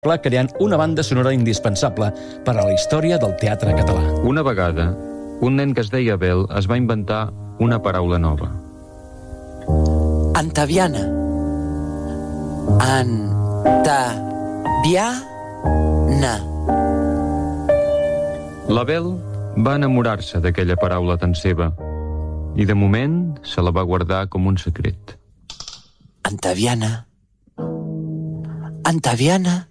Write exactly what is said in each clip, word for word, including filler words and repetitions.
creant una banda sonora indispensable per a la història del teatre català. Una vegada, un nen que es deia Abel es va inventar una paraula nova. Antaviana. An-ta-via-na. L'Abel va enamorar-se d'aquella paraula tan seva i de moment se la va guardar com un secret. Antaviana. Antaviana.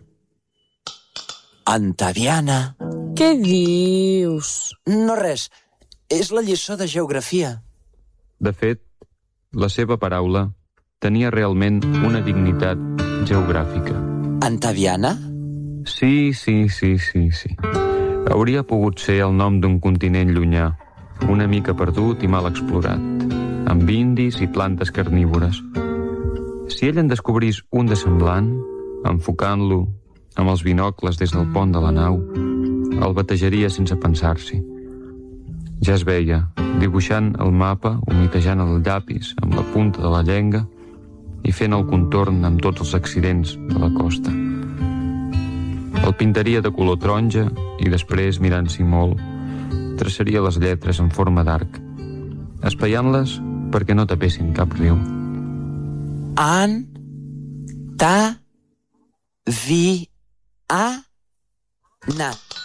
Antaviana. Què dius? No res, és la lliçó de geografia. De fet, la seva paraula tenia realment una dignitat geogràfica. Antaviana? Sí, sí, sí, sí, sí. Hauria pogut ser el nom d'un continent llunyà, una mica perdut i mal explorat, amb indis i plantes carnívores. Si ell en descobrís un de semblant, enfocant-lo amb els binocles des del pont de la nau, el batejaria sense pensar-s'hi. Ja es veia, dibuixant el mapa, humitejant el llapis amb la punta de la llenga i fent el contorn amb tots els accidents de la costa. El pintaria de color taronja i després, mirant-s'hi molt, traçaria les lletres en forma d'arc, espaiant-les perquè no tapessin cap riu. An, ta, vi, a, na.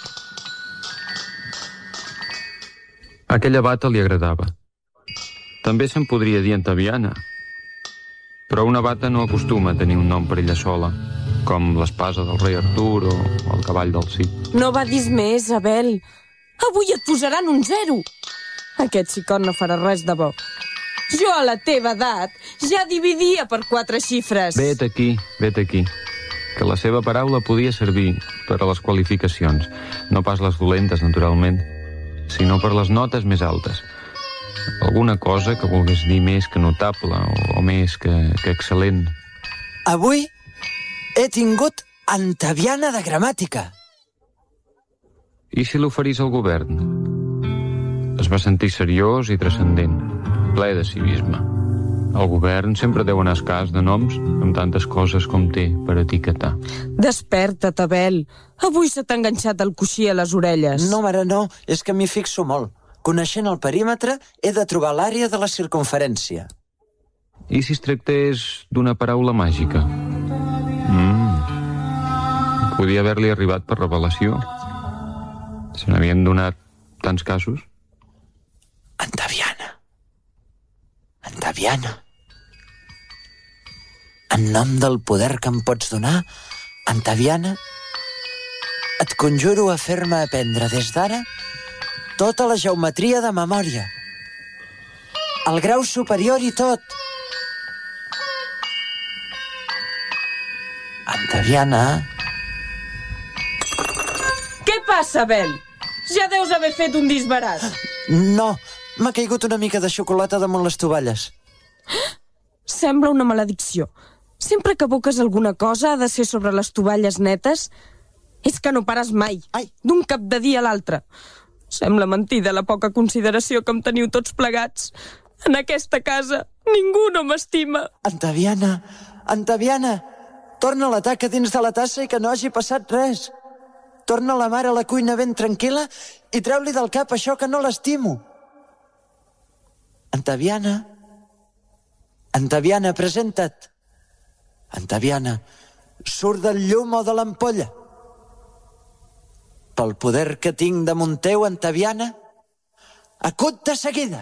Aquella bata li agradava. També se'n podria dir Antaviana, però una bata no acostuma a tenir un nom per ella sola, com l'espasa del rei Artur o el cavall del Cid. No badis més, Abel. Avui et posaran un zero. Aquest xicot no farà res de bo. Jo a la teva edat ja dividia per quatre xifres. Vet aquí, vet aquí, que la seva paraula podia servir per a les qualificacions, no pas les dolentes, naturalment, sinó per les notes més altes. Alguna cosa que volgués dir més que notable o, o més que, que excel·lent. Avui he tingut Antaviana de gramàtica. I si l'oferís al govern? Es va sentir seriós i transcendent, ple de civisme. El govern sempre deu anar escàs de noms amb tantes coses com té per etiquetar. Desperta't, Abel. Avui se t'ha enganxat el coixí a les orelles. No, mare, no. És que m'hi fixo molt. Coneixent el perímetre, he de trobar l'àrea de la circunferència. I si es tractés d'una paraula màgica? Mm. Podia haver-li arribat per revelació. Se n'havien donat tants casos. Antaviana. Antaviana. En nom del poder que em pots donar, Antaviana, et conjuro a fer-me aprendre des d'ara tota la geometria de memòria. El grau superior i tot. Antaviana. Què passa, Abel? Ja deus haver fet un disbarat. No, m'ha caigut una mica de xocolata damunt les tovalles. Sembla una maledicció. Sempre que aboques alguna cosa ha de ser sobre les tovalles netes. És que no pares mai, d'un cap de dia a l'altre. Sembla mentida la poca consideració que em teniu tots plegats. En aquesta casa ningú no m'estima. Antaviana, Antaviana, torna la taca dins de la tassa i que no hagi passat res. Torna la mare a la cuina ben tranquil·la i treu-li del cap això que no l'estimo. Antaviana, Antaviana, presenta't. Antaviana, surt del llum o de l'ampolla. Pel poder que tinc damunt teu, Antaviana, acut de seguida.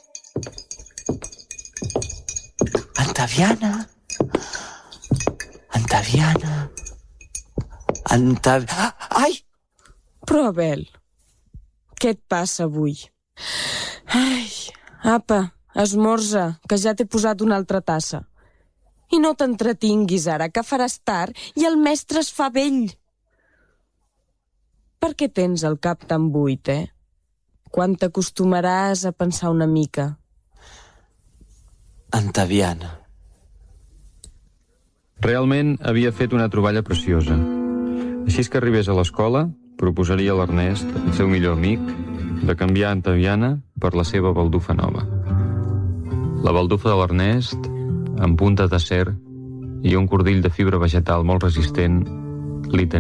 Antaviana, Antaviana, Antaviana... Ai! Però, Abel, què et passa avui? Ai, apa, esmorza, que ja t'he posat una altra tassa. I no t'entretinguis ara, que faràs tard i el mestre es fa vell. Per què tens el cap tan buit, eh? Quan t'acostumaràs a pensar una mica? Antaviana. Realment havia fet una troballa preciosa. Així que arribés a l'escola, proposaria a l'Ernest, el seu millor amic, de canviar Antaviana per la seva baldufa nova. La baldufa de l'Ernest, amb punta d'acer i un cordill de fibra vegetal molt resistent, li tenia